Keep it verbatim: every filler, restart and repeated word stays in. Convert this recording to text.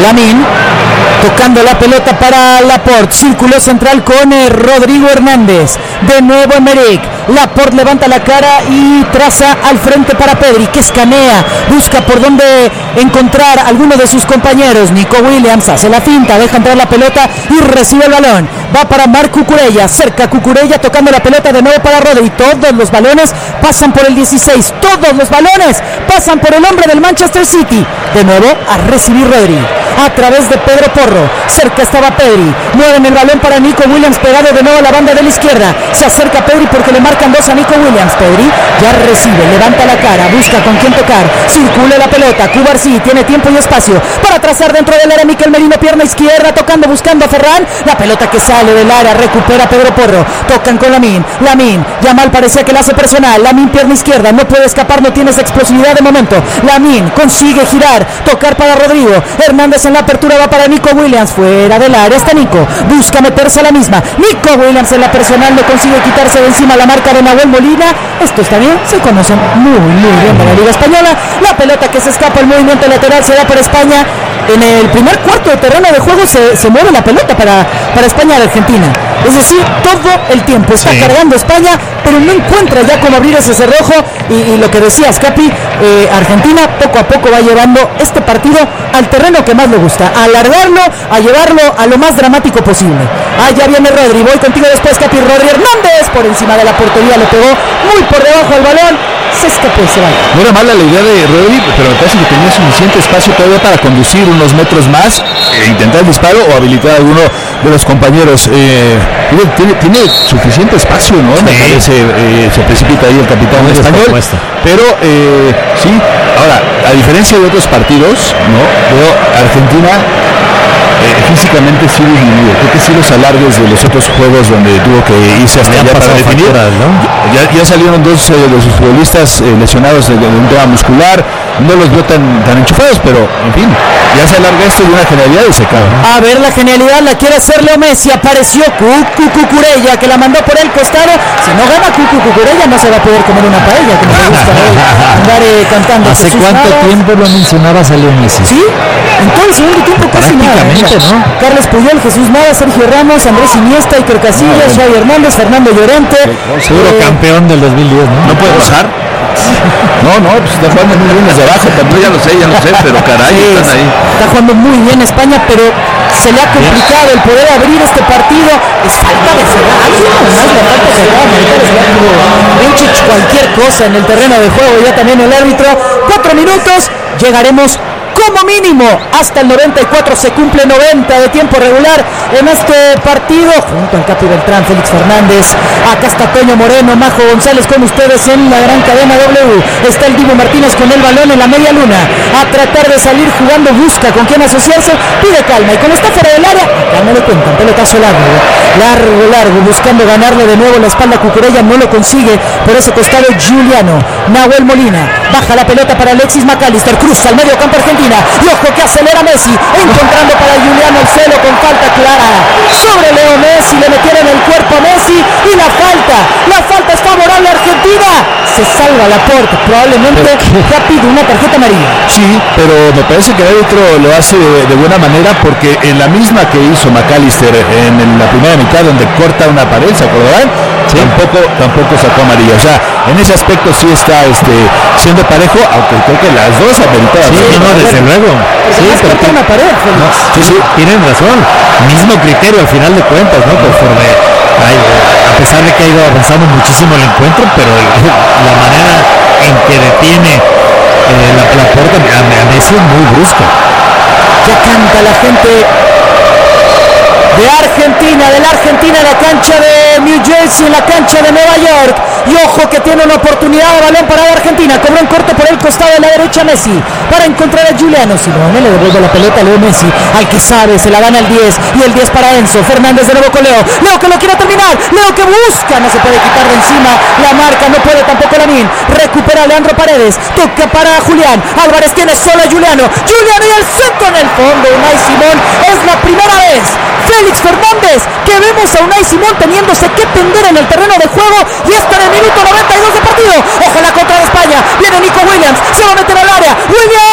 Lamine tocando la pelota para Laporte, círculo central con eh, Rodrigo Hernández, de nuevo Emerick, Laporte levanta la cara y traza al frente para Pedri, que escanea, busca por dónde encontrar a alguno de sus compañeros. Nico Williams hace la finta, deja entrar la pelota y recibe el balón, va para Marc Cucurella, cerca Cucurella tocando la pelota de nuevo para Rodri, todos los balones pasan por el dieciséis, todos los balones pasan por el hombre del Manchester City, de nuevo a recibir Rodri, a través de Pedro Porro, cerca estaba Pedri, mueven el balón para Nico Williams, pegado de nuevo a la banda de la izquierda, se acerca Pedri porque le marcan dos a Nico Williams. Pedri ya recibe, levanta la cara, busca con quién tocar, circula la pelota, Cubarsí tiene tiempo y espacio para trazar dentro del área. Mikel Merino, pierna izquierda, tocando, buscando a Ferran, la pelota que sale del área, recupera Pedro Porro, tocan con Lamine, Lamine, Yamal parecía que la hace personal, Lamine pierna izquierda, no puede escapar, no tiene esa explosividad de momento, Lamine consigue girar, tocar para Rodrigo, Hernández en la apertura, va para Nico Williams, fuera del área está Nico, busca meterse a la misma, Nico Williams en la personal, no consigue quitarse de encima la marca de Nahuel Molina. Esto está bien, se conocen muy muy bien de la Liga Española. La pelota que se escapa, el movimiento lateral se da para España. En el primer cuarto de terreno de juego se, se mueve la pelota para, para España de Argentina. Es decir, todo el tiempo está sí. cargando España, pero no encuentra ya cómo abrir ese cerrojo. Y, y lo que decías, Capi, eh, Argentina poco a poco va llevando este partido al terreno que más le gusta, a alargarlo, a llevarlo a lo más dramático posible. Ah, ya viene Rodri, voy contigo después, Capi. Rodri Hernández por encima de la portería, le pegó muy por debajo al balón, se escapó ese balón. No era mala la idea de Rodri, pero me parece que tenía suficiente espacio todavía para conducir unos metros más, e intentar el disparo o habilitar a alguno de los compañeros. Eh, tiene, tiene suficiente espacio, ¿no? Sí. Me parece, eh, se precipita ahí el capitán no español, pero eh, sí, ahora, a diferencia de otros partidos, ¿no? Veo Argentina Eh, físicamente sí disminuido. Creo que sí los alargues de los otros juegos donde tuvo que irse hasta allá para definir, facturas, ¿no? ya, ya salieron dos eh, de sus futbolistas eh, lesionados de, de un tema muscular, no los veo tan, tan enchufados, pero en fin, ya se alarga esto de una genialidad y se acaba. A ver, la genialidad la quiere hacer Leo Messi, apareció Cucu Cucurella que la mandó por el costado. Si no gana Cucu Cucurella no se va a poder comer una paella, que no le gusta eh, andar eh, cantando. ¿Hace cuánto nada. tiempo lo mencionabas a Leo Messi? Sí, en todo el segundo tiempo casi nada. ¿No? Carles Puyol, Jesús Nava, Sergio Ramos, Andrés Iniesta, Iker Casillas, Xavi Hernández, Fernando Llorente. Seguro eh, campeón del dos mil diez, ¿no? ¿No puede gozar? No, no, pues está jugando muy bien desde abajo, también ya lo sé, ya lo sé, pero caray, sí, están ahí. Está jugando muy bien España, pero se le ha complicado el poder abrir este partido. Es falta de Ferran, además la falta de Ferran, cualquier cosa en el terreno de juego, ya también el árbitro. Cuatro minutos, llegaremos como mínimo hasta el noventa y cuatro, se cumple noventa de tiempo regular en este partido, junto al Capi Beltrán, Félix Fernández, acá está Toño Moreno, Majo González con ustedes en la gran cadena W, está el Divo Martínez con el balón en la media luna, a tratar de salir jugando, busca con quién asociarse, pide calma y como está fuera del área, acá no le cuentan, pelotazo largo, largo, largo, buscando ganarle de nuevo la espalda a Cucurella, no lo consigue, por ese costado Giuliano, Nahuel Molina, baja la pelota para Alexis McAllister, cruza al medio campo Argentina, y ojo que acelera Messi, encontrando para Giuliano el suelo con falta clara sobre Leo Messi, le metieron el cuerpo a Messi y la falta, la falta es favorable a Argentina, se salva Laporte, probablemente rápido una tarjeta amarilla. Sí, pero me parece que el árbitro lo hace de, de buena manera, porque en la misma que hizo McAllister en, en la primera mitad donde corta una pared, ¿se acordarán? Sí. Tampoco, tampoco sacó amarilla, o sea, en ese aspecto sí está este, siendo parejo, aunque creo que las dos ameritadas. Sí, no, desde luego. Sí, pero que, una pared, no, sí, sí, tienen razón. Mismo criterio al final de cuentas, ¿no? Conforme, ay, a pesar de que ha ido avanzando muchísimo el encuentro, pero el, la manera en que detiene eh, la, la puerta a, a Messi es muy brusca. Ya canta la gente de Argentina, de la Argentina, la cancha de New Jersey, la cancha de Nueva York, y ojo que tiene una oportunidad de balón para Argentina, cobró un corte por el costado de la derecha Messi, para encontrar a Giuliano, Simone le devuelve la pelota a Leo Messi, al que sabe, se la gana el diez, y el diez para Enzo, Fernández de nuevo con Leo, Leo que lo quiere terminar, Leo que busca, no se puede quitar de encima la marca, no puede tampoco Lamine, recupera a Leandro Paredes, toca para Julián, Álvarez tiene solo a Giuliano, Giuliano y el centro en el fondo, Unai Simón, es la primera vez, Félix Fernández, que vemos a Unai Simón teniéndose que tender en el terreno de juego, y esto en el minuto noventa y dos de partido, ojo la contra de España, viene Nico Williams, se va a meter al área, Williams,